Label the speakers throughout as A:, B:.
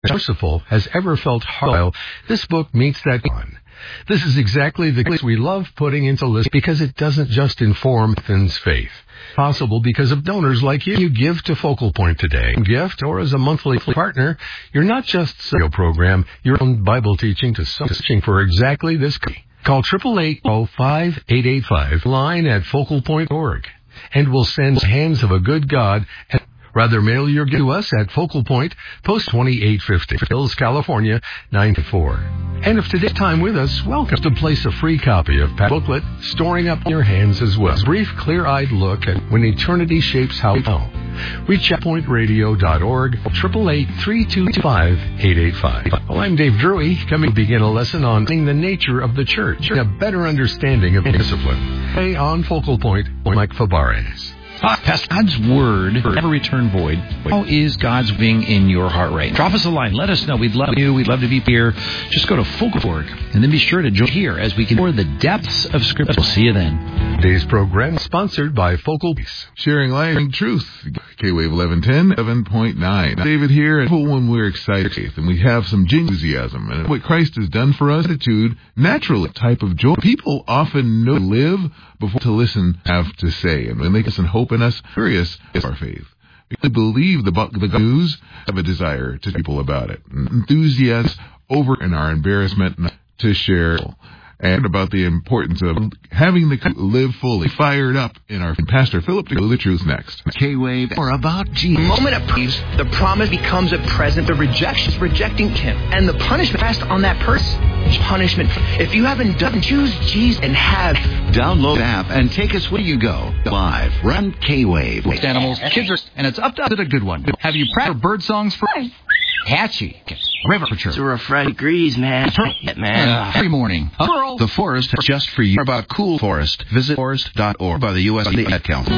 A: merciful has ever felt hard. This book meets that one. This is exactly the case we love putting into lists because it doesn't just inform Ethan's faith. Possible because of donors like you. You give to Focal Point today. Gift or as a monthly partner, you're not just a radio program, your own Bible teaching to searching for exactly this. Call 888-5885 line at focalpoint.org and we'll send the hands of a good God. Rather, mail your gift to us at Focal Point, Post 2850, Hills, California, 924. And if today's time with us, welcome to place a free copy of Pat's booklet, Storing Up in Your Hands as well. A brief, clear-eyed look at when eternity shapes how we know. Reach checkpointradio.org, 888-325-885. Well, I'm Dave Drury, coming to begin a lesson on the nature of the church and a better understanding of discipline. Today on Focal Point, Mike Fabarez.
B: Pastor, God's word never return void. How is God's being in your heart rate? Drop us a line. Let us know. We'd love you. We'd love to be here. Just go to Focal.org and then be sure to join here as we explore the depths of Scripture. We'll see you then.
A: Today's program is sponsored by Focal Peace.
C: Sharing life and truth. K-Wave 1110, 7.9. David here. And when we're excited and we have some enthusiasm and what Christ has done for us, attitude, naturally type of joy. People often know to live before to listen have to say. And when they listen, hope in us, curious is our faith. We believe the good news, have a desire to tell people about it. Enthusiasm over in our embarrassment to share. And about the importance of having the live fully, fired up in our Pastor Philip to go the truth next.
D: K-Wave or about Jesus. The moment of peace, the promise becomes a present. The rejection is rejecting Him. And the punishment passed on that person. Punishment. If you haven't done, choose Jesus and have. Download the app and take us where you go. Live. Run K-Wave.
B: Animals, kids are, and it's up to a good one. Have you practiced bird songs for Hatchie, river for church?
E: It's a refreshing degrees, man.
B: Every morning. The forest is just for you. About cool forest. Visit forest.org by the U.S. Ad Council.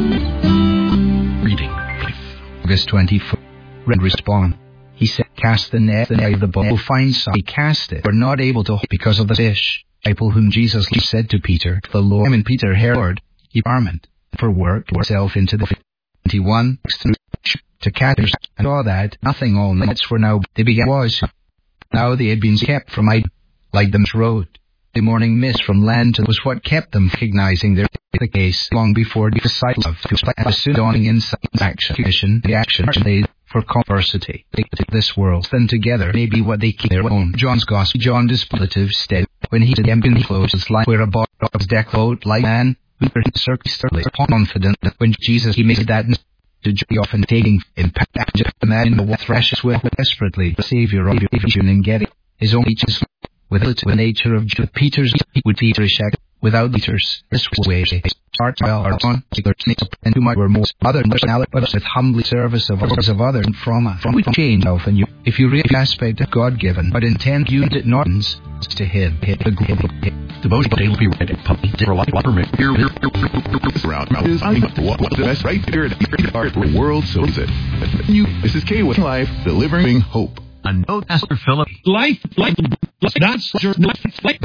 F: Reading. August 24. Respond. He said, cast the net of the boat. Will find some. He cast it. Were not able to because of the fish. Disciple whom Jesus said to Peter, the Lord, and Peter, Lord, he garment for work yourself into the 21 to catch and saw that nothing all nets were now they began was. Now they had been kept from like them road. The morning mist from land was what kept them recognizing their the case long before the sight of was soon dawning inside action. The action they for conversity this world then together may be what they keep their own. John's Gospel, John dispositive stead when he did empty clothes his life where a dog's deck load like man who circumstantially confident that when Jesus he made that to be often taking impact the man in the thrashes with desperately the Savior of and getting his own teachers with the nature of Peter's would Peter shack without leaders this way start well or on and too much or more other personality but with humbly service of others and from we change often you if you really aspect of God given but intend you did not to him
A: the most day will be read in public for life here
C: around is what the best right here at the world so is it this is K with Life delivering hope.
A: A note, Pastor Philip.
B: Life, that's your life,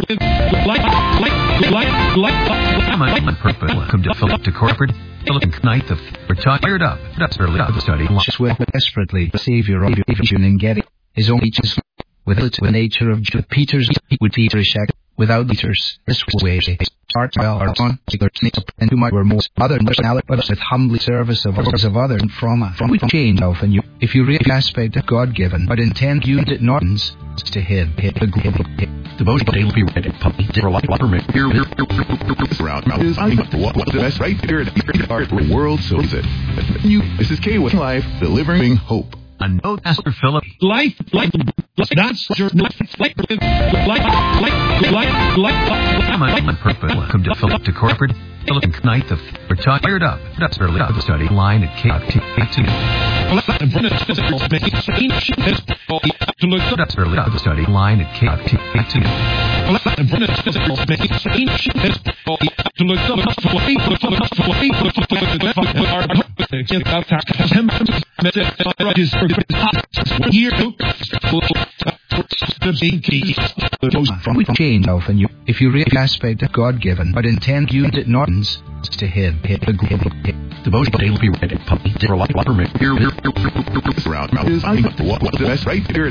A: on purpose. Welcome to Philip to corporate. Philip Knight of retired up. That's early out of the study.
F: Just with desperately the Savior of and getting his own teachers with the nature of Peter's would Peter shack without leaders this way start well or on and too much or more other personality but with humbly service of others and from we change often you if you really aspect of God given but intend you did not to him
A: the most day will be read in public for life here
C: around is what the best right here at the world so is it this is K with Life delivering hope.
A: A note, Pastor Philip.
B: Life, that's your life,
A: on purpose. Welcome to Philip to corporate. Philip Knight of retired up. That's early out of the study line at KT. That's early out of the study line at KT.
F: We change often you if you really aspect of God given but intend you did not to him
A: the most day will be read in public for life here around is what the best right here